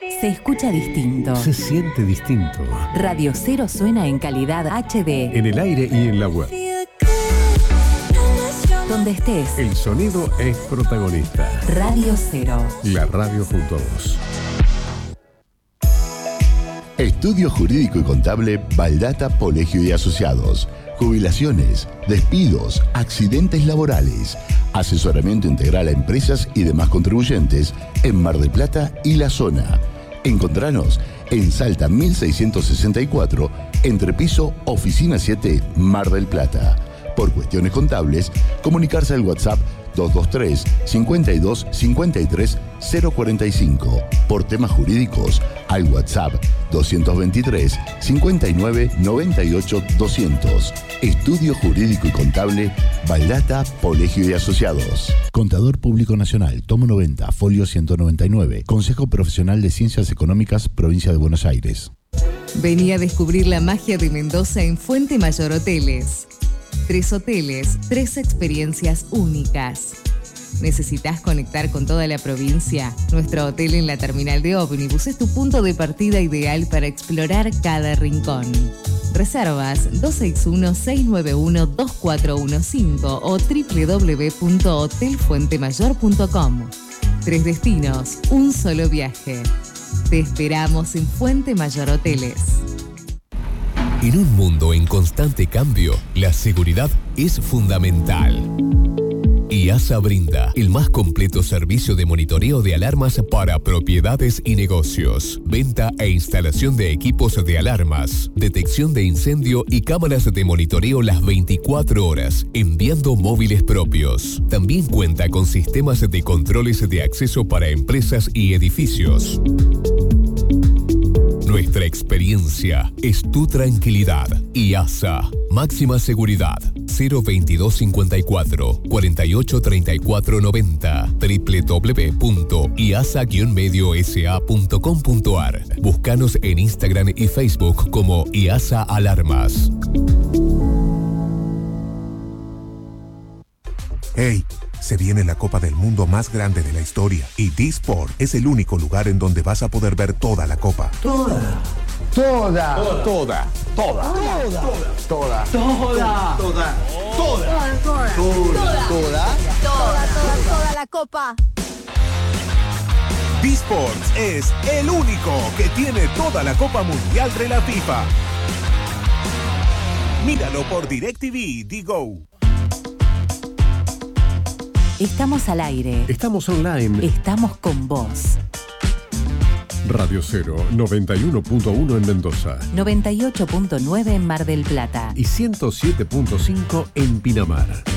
Se escucha distinto. Se siente distinto. Radio Cero suena en calidad HD. En el aire y en la web. Donde estés. El sonido es protagonista. Radio Cero. La radio junto a vos. Estudio Jurídico y Contable Baldata Polegio y Asociados. Jubilaciones, despidos, accidentes laborales. Asesoramiento integral a empresas y demás contribuyentes en Mar del Plata y la zona. Encontranos en Salta 1664, entrepiso Oficina 7, Mar del Plata. Por cuestiones contables, comunicarse al WhatsApp 223 52 53 045. Por temas jurídicos, al WhatsApp 223 59 98 200. Estudio Jurídico y Contable Baldata Polegio y Asociados. Contador Público Nacional, tomo 90, folio 199. Consejo Profesional de Ciencias Económicas, Provincia de Buenos Aires. Vení a descubrir la magia de Mendoza en Fuente Mayor Hoteles. 3 hoteles, 3 experiencias únicas. ¿Necesitas conectar con toda la provincia? Nuestro hotel en la terminal de ómnibus es tu punto de partida ideal para explorar cada rincón. Reservas 261-691-2415 o www.hotelfuentemayor.com. 3 destinos, un solo viaje. Te esperamos en Fuente Mayor Hoteles. En un mundo en constante cambio, la seguridad es fundamental. IASA brinda el más completo servicio de monitoreo de alarmas para propiedades y negocios, venta e instalación de equipos de alarmas, detección de incendio y cámaras de monitoreo las 24 horas, enviando móviles propios. También cuenta con sistemas de controles de acceso para empresas y edificios. Nuestra experiencia es tu tranquilidad. IASA. Máxima seguridad. 02254 48 34 90. www.iasa-mediosa.com.ar. Búscanos en Instagram y Facebook como IASA Alarmas. Hey, se viene la Copa del Mundo más grande de la historia y D-Sport es el único lugar en donde vas a poder ver toda la Copa. Toda la Copa. D-Sports es el único que tiene toda la Copa Mundial de la FIFA. Míralo por DirecTV Digo. Estamos al aire. Estamos online. Estamos con vos. Radio Cero, 91.1 en Mendoza. 98.9 en Mar del Plata. Y 107.5 en Pinamar.